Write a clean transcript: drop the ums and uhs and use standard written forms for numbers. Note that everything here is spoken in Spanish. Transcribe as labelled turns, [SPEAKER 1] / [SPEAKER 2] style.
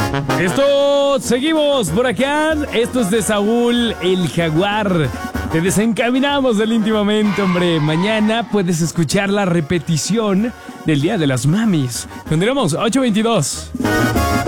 [SPEAKER 1] Seguimos por acá. Esto es de Saúl el Jaguar. Te desencaminamos del íntimamente, hombre. Mañana puedes escuchar la repetición del Día de las Mamis. Tendremos 8:22.